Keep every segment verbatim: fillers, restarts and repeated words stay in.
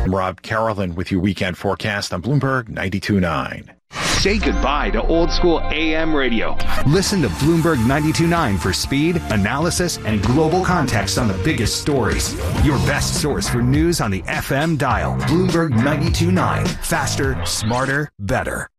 I'm Rob Carolyn with your weekend forecast on Bloomberg ninety-two point nine. Say goodbye to old school A M radio. Listen to Bloomberg ninety-two point nine for speed, analysis, and global context on the biggest stories. Your best source for news on the F M dial. Bloomberg ninety-two point nine. Faster, smarter, better.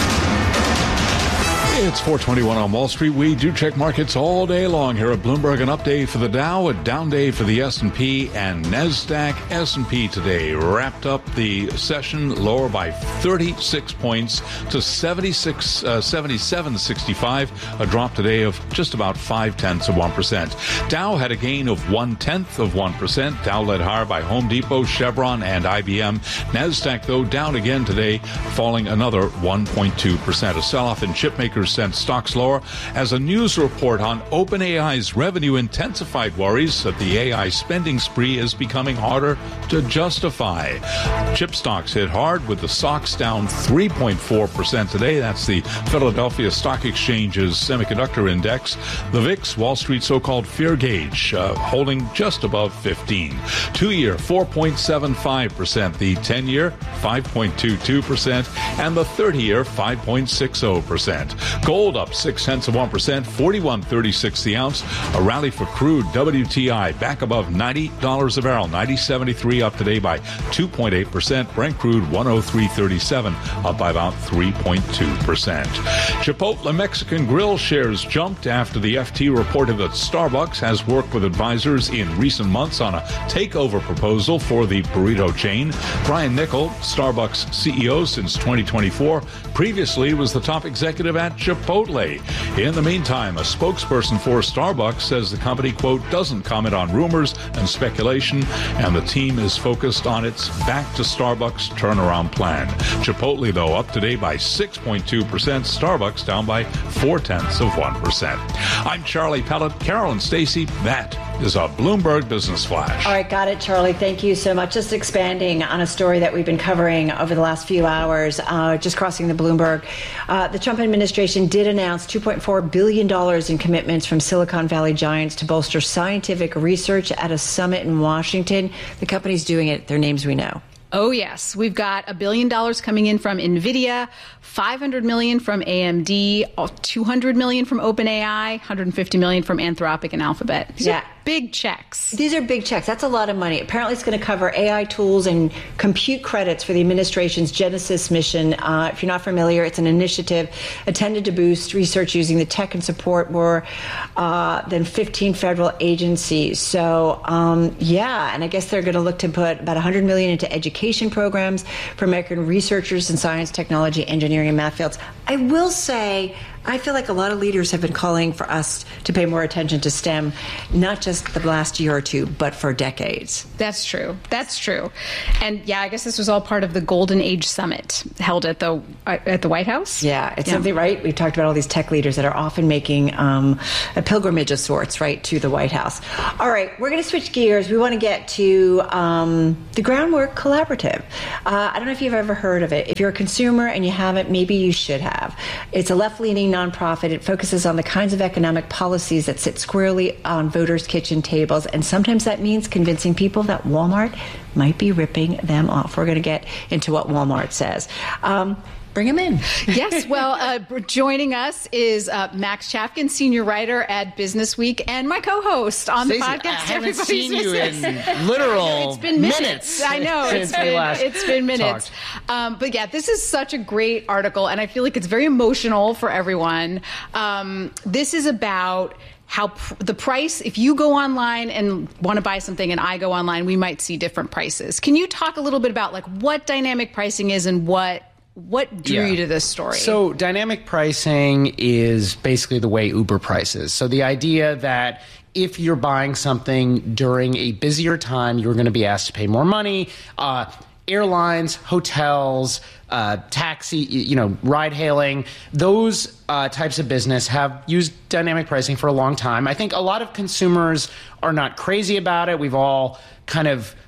It's four twenty-one on Wall Street. We do check markets all day long here at Bloomberg. An up day for the Dow, a down day for the S and P and NASDAQ. S and P today wrapped up the session lower by thirty-six points to seventy-six, uh, seventy-seven sixty-five, a drop today of just about five tenths of one percent. Dow had a gain of one tenth of one percent. Dow led higher by Home Depot, Chevron, and I B M. NASDAQ, though, down again today, falling another one point two percent. A sell-off in chip makers sent stocks lower as a news report on OpenAI's revenue intensified worries that the A I spending spree is becoming harder to justify. Chip stocks hit hard with the S O X down three point four percent today. That's the Philadelphia Stock Exchange's semiconductor index. The V I X, Wall Street's so-called fear gauge, uh, holding just above fifteen. Two-year, four point seven five percent. The ten-year, five point two two percent. And the thirty-year, five point six zero percent. Gold up six tenths of one percent, forty-one thirty-six the ounce. A rally for crude W T I back above ninety dollars a barrel, ninety seventy-three up today by two point eight percent. Brent crude one oh three thirty-seven up by about three point two percent. Chipotle Mexican Grill shares jumped after the F T reported that Starbucks has worked with advisors in recent months on a takeover proposal for the burrito chain. Brian Niccol, Starbucks C E O since twenty twenty-four, previously was the top executive at Chipotle. In the meantime, a spokesperson for Starbucks says the company, quote, doesn't comment on rumors and speculation, and the team is focused on its back to Starbucks turnaround plan. Chipotle, though, up today by six point two percent. Starbucks down by four tenths of one percent. I'm Charlie Pellet. Carol and Stacey, that is a Bloomberg Business Flash. All right, got it, Charlie. Thank you so much. Just expanding on a story that we've been covering over the last few hours, uh, just crossing the Bloomberg. Uh, the Trump administration did announce two point four billion dollars in commitments from Silicon Valley giants to bolster scientific research at a summit in Washington. The company's doing it. Their names we know. Oh, yes. We've got a billion dollars coming in from NVIDIA, five hundred million dollars from A M D, two hundred million dollars from OpenAI, one hundred fifty million dollars from Anthropic and Alphabet. These yeah. are big checks. These are big checks. That's a lot of money. Apparently, it's going to cover A I tools and compute credits for the administration's Genesis mission. Uh, if you're not familiar, it's an initiative intended to boost research using the tech and support more uh, than fifteen federal agencies. So, um, yeah, and I guess they're going to look to put about one hundred million dollars into education programs for American researchers in science, technology, engineering, and math fields. I will say, I feel like a lot of leaders have been calling for us to pay more attention to STEM, not just the last year or two, but for decades. That's true. That's true. And yeah, I guess this was all part of the Golden Age Summit held at the at the White House. Yeah, it's yeah. something, right? We've talked about all these tech leaders that are often making um, a pilgrimage of sorts, right, to the White House. All right, we're going to switch gears. We want to get to um, the Groundwork Collaborative. Uh, I don't know if you've ever heard of it. If you're a consumer and you haven't, maybe you should have. It's a left-leaning nonprofit. It focuses on the kinds of economic policies that sit squarely on voters' kitchen tables, and sometimes that means convincing people that Walmart might be ripping them off. We're going to get into what Walmart says. Um, Bring him in. Yes. Well, uh, joining us is uh, Max Chafkin, senior writer at Business Week, and my co-host on Stacey, the podcast. I haven't Everybody's seen you business. in literal It's been minutes. minutes I know. Since it's been, we last it's been minutes. Um, but yeah, this is such a great article, and I feel like it's very emotional for everyone. Um, this is about how pr- the price, if you go online and want to buy something and I go online, we might see different prices. Can you talk a little bit about like what dynamic pricing is and what What drew yeah. you to this story? So dynamic pricing is basically the way Uber prices. So the idea that if you're buying something during a busier time, you're going to be asked to pay more money. Uh, airlines, hotels, uh, taxi, you know, ride hailing, those uh, types of business have used dynamic pricing for a long time. I think a lot of consumers are not crazy about it. We've all kind of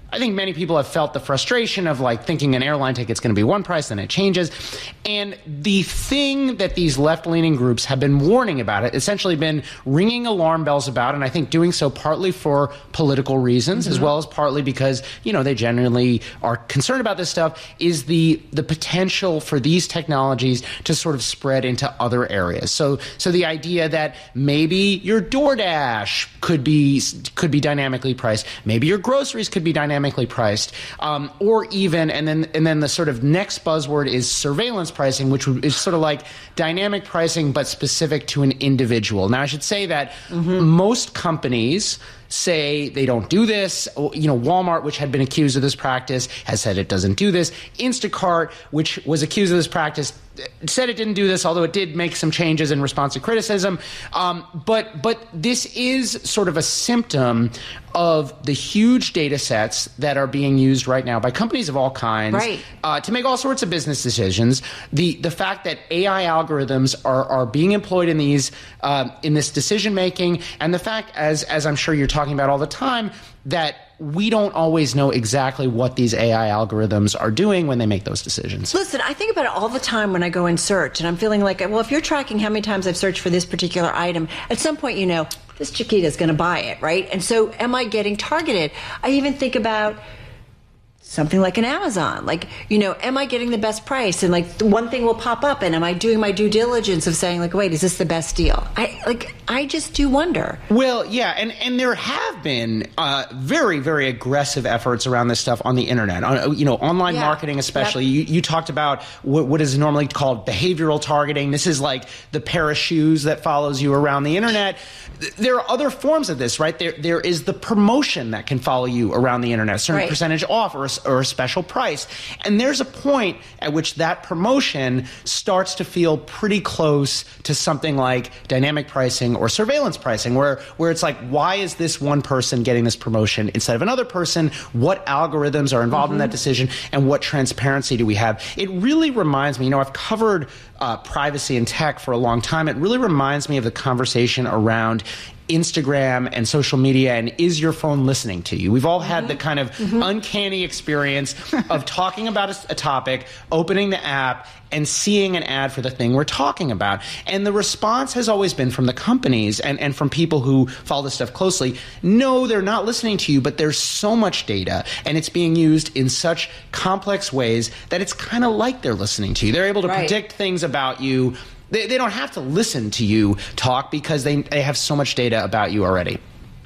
I think many people have felt the frustration of like thinking an airline ticket's going to be one price, then it changes. And the thing that these left-leaning groups have been warning about it, essentially been ringing alarm bells about, and I think doing so partly for political reasons, mm-hmm. as well as partly because, you know, they genuinely are concerned about this stuff, is the the potential for these technologies to sort of spread into other areas. So so the idea that maybe your DoorDash could be could be dynamically priced, maybe your groceries could be dynamically priced, um, or even, and then and then the sort of next buzzword is surveillance pricing, which is sort of like dynamic pricing but specific to an individual. Now, I should say that mm-hmm. most companies say they don't do this. You know, Walmart, which had been accused of this practice, has said it doesn't do this. Instacart, which was accused of this practice, said it didn't do this, although it did make some changes in response to criticism. Um, but but this is sort of a symptom of the huge data sets that are being used right now by companies of all kinds right. uh, to make all sorts of business decisions. The the fact that A I algorithms are are being employed in these uh, in this decision making, and the fact, as as I'm sure you're talking about all the time, that we don't always know exactly what these A I algorithms are doing when they make those decisions. Listen, I think about it all the time when I go and search, and I'm feeling like, well, if you're tracking how many times I've searched for this particular item, at some point, you know, this Chiquita's going to buy it, right? And so am I getting targeted? I even think about something like an Amazon. Like, you know, am I getting the best price? And like one thing will pop up, and am I doing my due diligence of saying like, wait, is this the best deal? I like, I just do wonder. Well, yeah, and, and there have been uh, very, very aggressive efforts around this stuff on the internet. On, you know, online yeah. marketing especially. Yep. You, you talked about what, what is normally called behavioral targeting. This is like the pair of shoes that follows you around the internet. There are other forms of this, right? There, there is the promotion that can follow you around the internet, a certain right. percentage off or a, or a special price. And there's a point at which that promotion starts to feel pretty close to something like dynamic pricing or surveillance pricing, where, where it's like, why is this one person getting this promotion instead of another person? What algorithms are involved mm-hmm. in that decision? And what transparency do we have? It really reminds me, you know, I've covered uh, privacy and tech for a long time. It really reminds me of the conversation around Instagram and social media and is your phone listening to you? We've all had mm-hmm. the kind of mm-hmm. uncanny experience of talking about a, a topic, opening the app, and seeing an ad for the thing we're talking about. And the response has always been from the companies and, and from people who follow this stuff closely, no, they're not listening to you, but there's so much data and it's being used in such complex ways that it's kind of like they're listening to you. They're able to right. predict things about you. They, they don't have to listen to you talk because they, they have so much data about you already.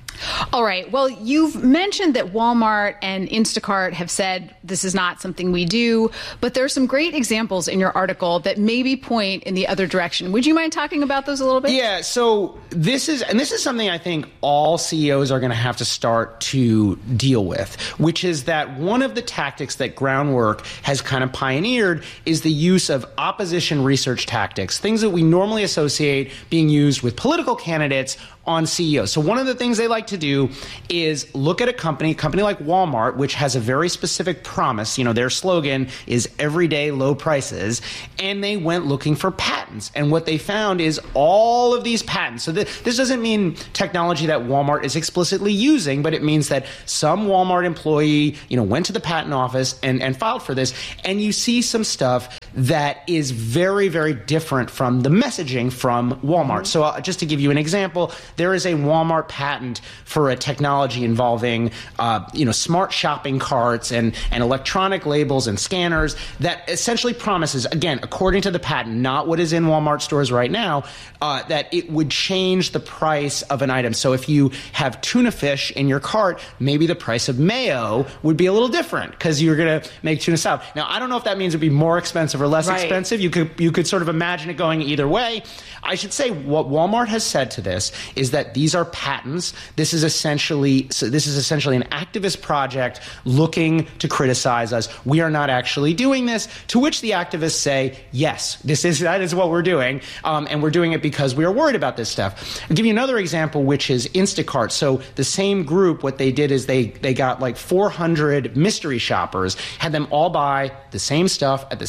All right. Well, you've mentioned that Walmart and Instacart have said this is not something we do, but there are some great examples in your article that maybe point in the other direction. Would you mind talking about those a little bit? Yeah. So this is, and this is something I think all C E Os are going to have to start to deal with, which is that one of the tactics that Groundwork has kind of pioneered is the use of opposition research tactics, things that we normally associate being used with political candidates on C E Os. So one of the things they like to do is look at a company, a company like Walmart, which has a very specific promise. You know, their slogan is everyday low prices, and they went looking for patents. And what they found is all of these patents. So th- this doesn't mean technology that Walmart is explicitly using, but it means that some Walmart employee, you know, went to the patent office and, and filed for this. And you see some stuff that is very, very different from the messaging from Walmart. Mm-hmm. So uh, just to give you an example, there is a Walmart patent for a technology involving, uh, you know, smart shopping carts and, and electronic labels and scanners that essentially promises, again, according to the patent, not what is in Walmart stores right now, uh, that it would change the price of an item. So if you have tuna fish in your cart, maybe the price of mayo would be a little different because you're going to make tuna salad. Now, I don't know if that means it'd be more expensive or less right. expensive. You could you could sort of imagine it going either way. I should say what Walmart has said to this is that these are patents. This is essentially so this is essentially an activist project looking to criticize us. We are not actually doing this. To which the activists say, yes, this is that is what we're doing, um, and we're doing it because we are worried about this stuff. I'll give you another example, which is Instacart. So the same group, what they did is they they got like four hundred mystery shoppers, had them all buy the same stuff at the same time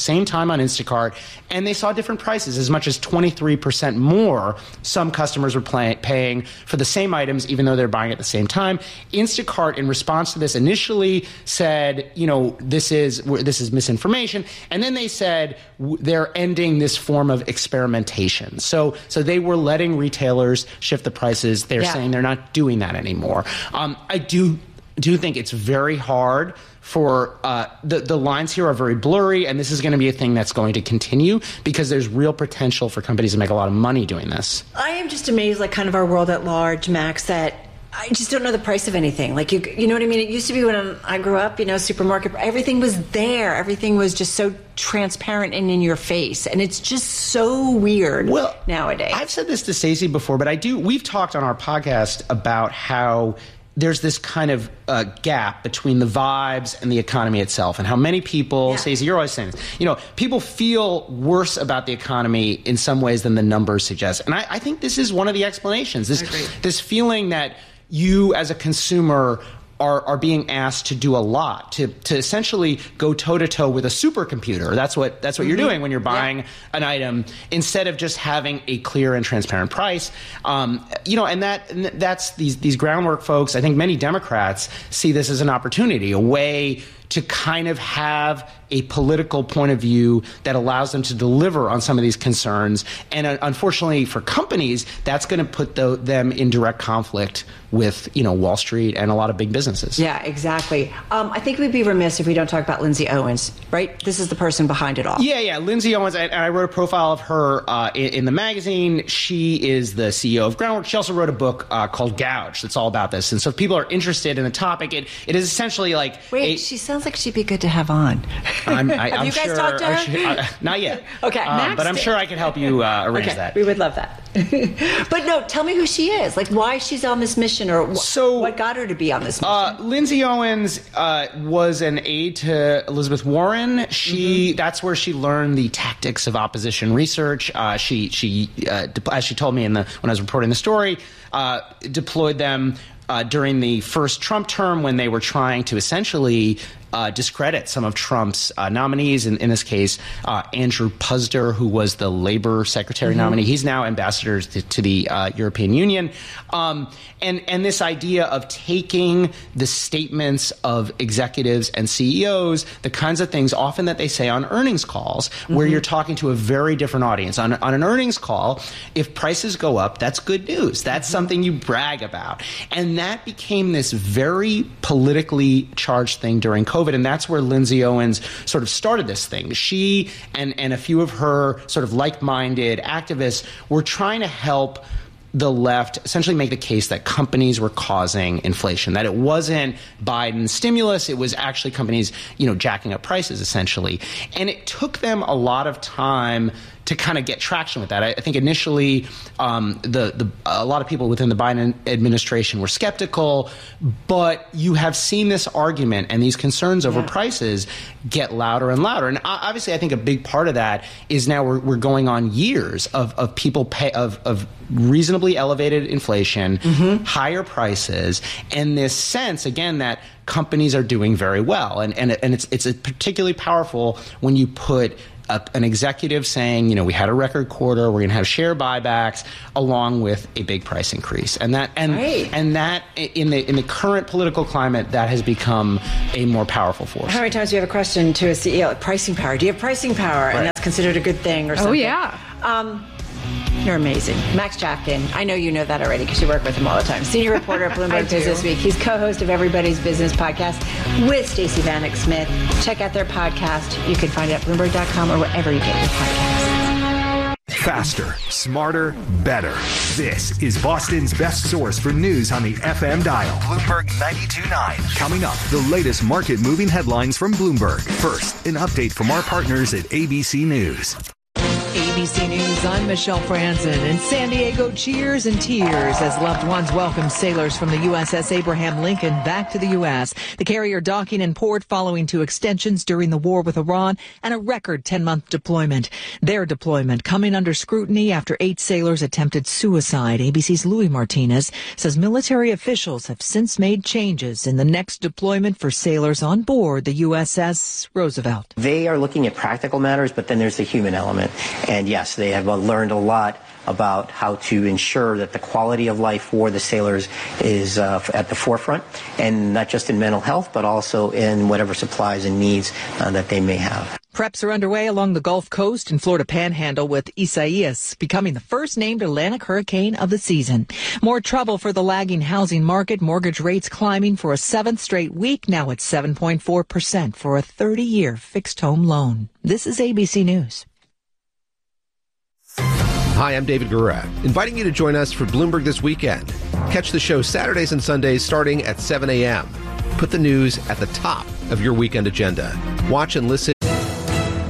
time on Instacart, and they saw different prices, as much as twenty-three percent more some customers were play- paying for the same items, even though they're buying at the same time. Instacart, in response to this, initially said, you know, this is this is misinformation, and then they said w- they're ending this form of experimentation. So, so they were letting retailers shift the prices. They're yeah. saying they're not doing that anymore. Um, I do do think it's very hard for uh, the the lines here are very blurry, and this is going to be a thing that's going to continue because there's real potential for companies to make a lot of money doing this. I am just amazed, like kind of our world at large, Max, that I just don't know the price of anything. Like, you you know what I mean? It used to be when I grew up, you know, supermarket, everything was there. Everything was just so transparent and in your face. And it's just so weird well, nowadays. I've said this to Stacey before, but I do, we've talked on our podcast about how there's this kind of uh, gap between the vibes and the economy itself, and how many people, yeah. Stacey, you're always saying this, you know, people feel worse about the economy in some ways than the numbers suggest. And I, I think this is one of the explanations. This, this feeling that you as a consumer Are, are being asked to do a lot, to to essentially go toe to toe with a supercomputer. That's what that's what mm-hmm. you're doing when you're buying yeah. an item, instead of just having a clear and transparent price. Um, you know, and that and that's these these groundwork folks. I think many Democrats see this as an opportunity, a way to kind of have a political point of view that allows them to deliver on some of these concerns. And uh, unfortunately for companies, that's going to put the, them in direct conflict with, you know, Wall Street and a lot of big businesses. Yeah, exactly. Um, I think we'd be remiss if we don't talk about Lindsay Owens, right? This is the person behind it all. Yeah, yeah. Lindsay Owens, I, I wrote a profile of her uh, in, in the magazine. She is the C E O of Groundwork. She also wrote a book uh, called Gouge that's all about this. And so if people are interested in the topic, it, it is essentially like... Wait, a, she sounds like she'd be good to have on. I'm, I, have I'm you guys sure, talked to her? Sure, uh, not yet. Okay. Um, but I'm sure I can help you uh, arrange okay, that. We would love that. But no, tell me who she is. Like, why she's on this mission, or wh- so, what got her to be on this mission. Uh, Lindsay Owens uh, was an aide to Elizabeth Warren. She mm-hmm. That's where she learned the tactics of opposition research. Uh, she, she uh, de- as she told me in the when I was reporting the story, uh, deployed them uh, during the first Trump term when they were trying to essentially Uh, discredit some of Trump's uh, nominees. In, in this case, uh, Andrew Puzder, who was the Labor Secretary mm-hmm. nominee. He's now ambassador to, to the uh, European Union. Um, and, and this idea of taking the statements of executives and C E Os, the kinds of things often that they say on earnings calls, mm-hmm. where you're talking to a very different audience. On, on an earnings call, if prices go up, that's good news. That's mm-hmm. something you brag about. And that became this very politically charged thing during COVID. And that's where Lindsay Owens sort of started this thing. She and, and a few of her sort of like-minded activists were trying to help the left essentially make the case that companies were causing inflation, that it wasn't Biden's stimulus, it was actually companies, you know, jacking up prices, essentially. And it took them a lot of time to kind of get traction with that. I, I think initially um, the, the a lot of people within the Biden administration were skeptical, but you have seen this argument and these concerns over yeah. prices get louder and louder. And obviously, I think a big part of that is now we're, we're going on years of, of people pay of, of reasonably elevated inflation, mm-hmm. higher prices, and this sense, again, that companies are doing very well. And, and, and it's, it's particularly powerful when you put A, an executive saying, you know, we had a record quarter, we're going to have share buybacks, along with a big price increase, and that and right. and that in the in the current political climate, that has become a more powerful force. How many times do you have a question to a C E O? Pricing power? Do you have pricing power? Right. And that's considered a good thing, or something? Oh yeah. Um, You're amazing. Max Chapkin, I know you know that already because you work with him all the time. Senior reporter at Bloomberg Business Week. He's co-host of Everybody's Business podcast with Stacey Vanek Smith. Check out their podcast. You can find it at Bloomberg dot com or wherever you get your podcasts. Faster, smarter, better. This is Boston's best source for news on the F M dial. Bloomberg ninety-two point nine. Coming up, the latest market-moving headlines from Bloomberg. First, an update from our partners at A B C News. A A B C News, I'm Michelle Franzen. In San Diego, cheers and tears as loved ones welcome sailors from the U S S Abraham Lincoln back to the U S. The carrier docking in port following two extensions during the war with Iran and a record ten-month deployment. Their deployment coming under scrutiny after eight sailors attempted suicide. A B C's Louis Martinez says military officials have since made changes in the next deployment for sailors on board the U S S Roosevelt. They are looking at practical matters, but then there's the human element. And yes, they have learned a lot about how to ensure that the quality of life for the sailors is uh, at the forefront, and not just in mental health, but also in whatever supplies and needs uh, that they may have. Preps are underway along the Gulf Coast and Florida Panhandle, with Isaias becoming the first named Atlantic hurricane of the season. More trouble for the lagging housing market. Mortgage rates climbing for a seventh straight week, now at seven point four percent for a thirty-year fixed home loan. This is A B C News. Hi, I'm David Gura, inviting you to join us for Bloomberg This Weekend. Catch the show Saturdays and Sundays starting at seven a.m. Put the news at the top of your weekend agenda. Watch and listen